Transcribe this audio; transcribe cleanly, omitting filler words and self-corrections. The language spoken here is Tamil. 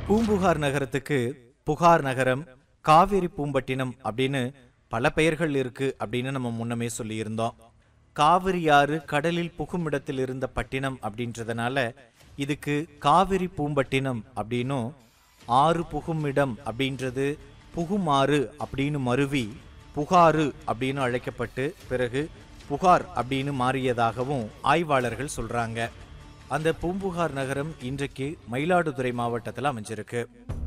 பூம்புகார் நகரத்துக்கு புகார் நகரம், காவிரி பூம்பட்டினம் அப்படின்னு பல பெயர்கள் இருக்கு அப்படின்னு நம்ம முன்னமே சொல்லியிருந்தோம். காவிரி ஆறு கடலில் புகும் இடத்தில் இருந்த பட்டினம் அப்படின்றதுனால இதுக்கு காவிரி பூம்பட்டினம் அப்படின்னும், ஆறு புகும் இடம் அப்படின்றது புகுமாறு அப்படின்னு மருவி புகாரு அப்படின்னு அழைக்கப்பட்டு பிறகு புகார் அப்படின்னு மாறியதாகவும் ஆய்வாளர்கள் சொல்றாங்க. அந்த பூம்புகார் நகரம் இன்றைக்கு மயிலாடுதுறை மாவட்டத்தில் அமைஞ்சிருக்கு.